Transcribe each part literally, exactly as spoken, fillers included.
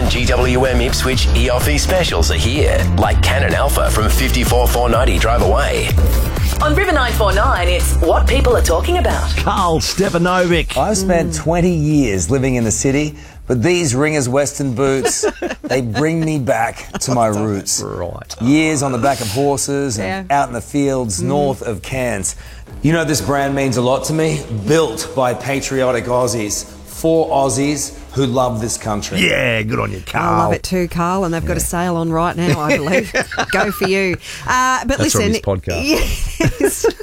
G W M Ipswich E O F I specials are here, like Canon Alpha from fifty-four thousand four hundred ninety drive away. On River nine four nine, it's what people are talking about. Carl Stefanovic. I've spent twenty years living in the city, but these Ringers Western boots, they bring me back to my roots. Right. Years on the back of horses and Yeah. out in the fields north of Cairns. You know, this brand means a lot to me. Built by patriotic Aussies, for Aussies who love this country. Yeah, good on you, Carl. I love it too, Carl, and they've got a sale on right now, I believe. Go for you. Uh, but That's listen, from his podcast.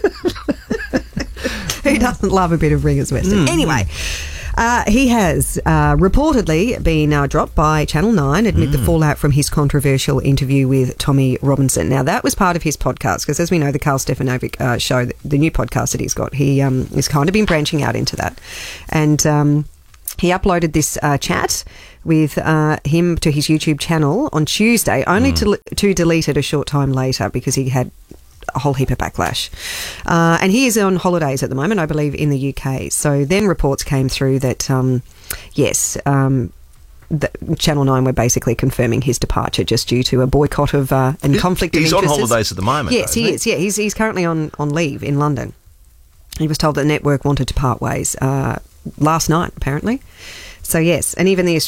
Yes. Who doesn't love a bit of Ringers Western? Anyway. Uh, he has uh, reportedly been uh, dropped by Channel nine amid the fallout from his controversial interview with Tommy Robinson. Now, that was part of his podcast, because as we know, the Carl Stefanovic uh, show, the, the new podcast that he's got, he um, has kind of been branching out into that. And um, he uploaded this uh, chat with uh, him to his YouTube channel on Tuesday, only to, to delete it a short time later because he had a whole heap of backlash. Uh, and he is on holidays at the moment, I believe, in the U K. So then reports came through that, um, yes, um, the Channel nine were basically confirming his departure just due to a boycott of uh, and He- conflict of he's on interests. holidays at the moment, Yes, though, he isn't is. Yeah, he's, he's currently on, on leave in London. He was told that the network wanted to part ways uh, last night, apparently. So, yes, and even the